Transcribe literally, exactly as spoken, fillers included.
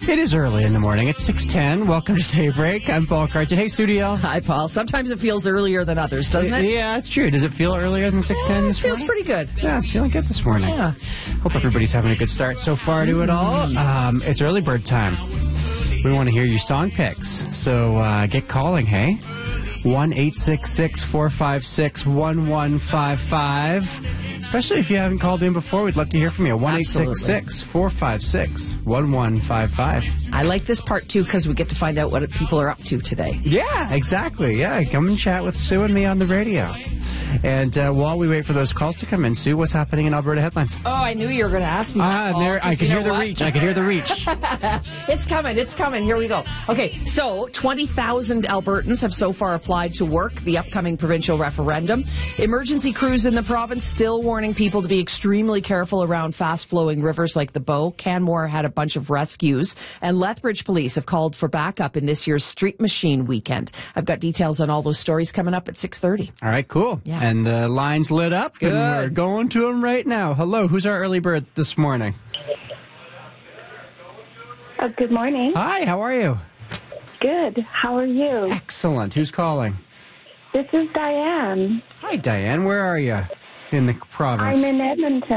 It is early in the morning. It's six ten. Welcome to Daybreak. I'm Paul Carton. Hey, Studio. Hi, Paul. Sometimes it feels earlier than others, doesn't it? Yeah, it's true. Does it feel earlier than six ten Yeah, this it feels morning? pretty good. Yeah, it's feeling good this morning. Yeah. Hope everybody's having a good start so far to it all. Um, it's early bird time. We want to hear your song picks. So uh, get calling, hey? one eight six six, four five six, one one five five. Especially if you haven't called in before, we'd love to hear from you. one eight six six, four five six, one one five five. I like this part, too, because we get to find out what people are up to today. Yeah, exactly. Yeah, come and chat with Sue and me on the radio. And uh, while we wait for those calls to come in, Sue, what's happening in Alberta headlines? Oh, I knew you were going to ask me that, Ah, Paul, there, I 'cause can you hear know the what? reach. I can hear the reach. It's coming. It's coming. Here we go. Okay, so twenty thousand Albertans have so far applied to work the upcoming provincial referendum. Emergency crews in the province still warning people to be extremely careful around fast-flowing rivers like the Bow. Canmore had a bunch of rescues, and Lethbridge police have called for backup in this year's Street Machine weekend. I've got details on all those stories coming up at six thirty. All right, cool. Yeah. And the line's lit up. Good. And we're going to them right now. Hello, who's our early bird this morning? Uh, good morning. Hi, how are you? Good. How are you? Excellent. Who's calling? This is Diane. Hi, Diane. Where are you in the province? I'm in Edmonton.